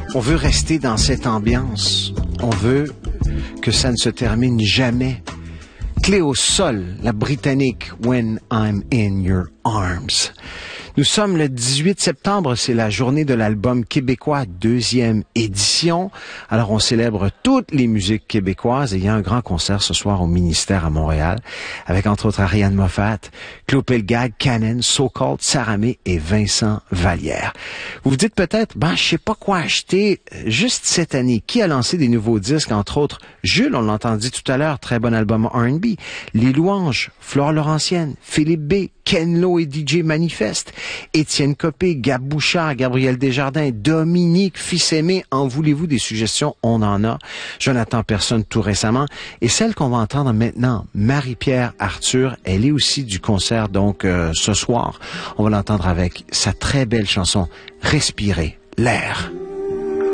On veut rester dans cette ambiance. On veut que ça ne se termine jamais. Clé au sol, la britannique When I'm in Your Arms. Nous sommes le 18 septembre, c'est la journée de l'album québécois, 2e édition. Alors on célèbre toutes les musiques québécoises et il y a un grand concert ce soir au Ministère à Montréal avec entre autres Ariane Moffat, Claude Pelgag, Canon, So-Called, Saramé et Vincent Vallière. Vous vous dites peut-être, je sais pas quoi acheter juste cette année. Qui a lancé des nouveaux disques, entre autres Jules, on l'a entendu tout à l'heure, très bon album R&B, Les Louanges, Flore Laurentienne, Philippe B, Ken Lo et DJ Manifeste, Étienne Copé, Gab Bouchard, Gabriel Desjardins, Dominique Fils-Aimé, en voulez-vous des suggestions? On en a. Jonathan Personne tout récemment. Et celle qu'on va entendre maintenant, Marie-Pierre Arthur, elle est aussi du concert donc ce soir. On va l'entendre avec sa très belle chanson Respirer l'air.